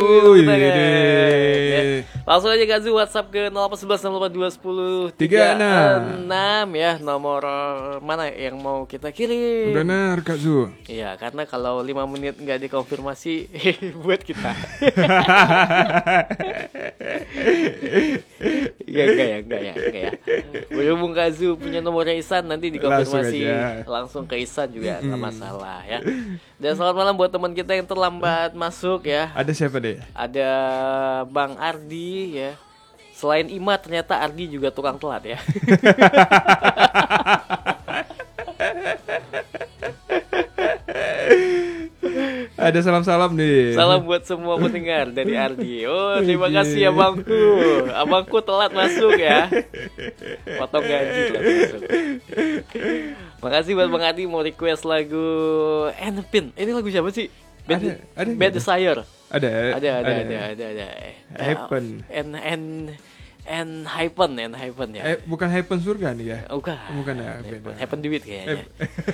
Ya. Langsung aja Kak Zu, WhatsApp ke 0811 6820 36 ya. Nomor mana yang mau kita kirim? Benar Kak Zu. Iya, karena kalau 5 menit nggak dikonfirmasi buat kita. Enggak ya. Berhubung Kak Zu punya nomornya Ihsan, nanti dikonfirmasi langsung ke Ihsan juga nggak masalah ya. Dan selamat malam buat teman kita yang terlambat masuk ya. Ada siapa deh? Ada Bang Ardi ya. Selain Ima ternyata Ardi juga tukang telat ya. Ada salam-salam nih. Salam buat semua pendengar dari Ardi. Oh, terima kasih abangku. Abangku telat masuk ya. Potong gaji telat masuk. Makasih buat Bang Ardi mau request lagu Enpin. Ini lagu siapa sih? Bad Desire. Ada. Happen. And Hypen ya. Bukan Hypen surga nih ya. Bukan ya. Happen duit kayaknya.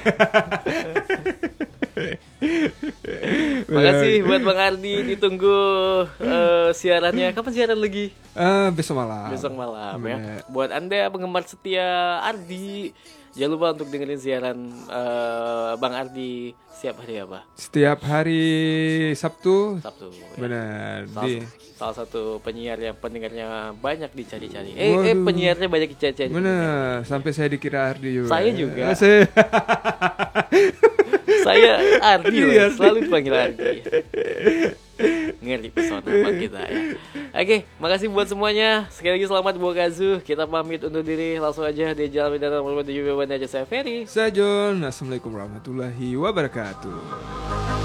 Makasih buat Bang Ardi, ditunggu siarannya. Kapan siaran lagi? Besok malam ya. Buat Anda penggemar setia Ardi, jangan lupa untuk dengerin siaran Bang Ardi setiap hari apa? Setiap hari Sabtu. Benar. Salah satu penyiar yang pendengarnya banyak dicari-cari. Penyiarnya banyak dicari-cari. Benar. Sampai saya dikira Ardi juga. Saya juga. Saya Ardi loh, selalu dipanggil Ardi. Ngeri pesona buat kita ya. Oke, makasih buat semuanya. Sekali lagi selamat buat Kak Zu. Kita pamit undur diri. Langsung aja di Jalan Bidara menuju aja saya Ferry. Saya John. Assalamualaikum warahmatullahi wabarakatuh.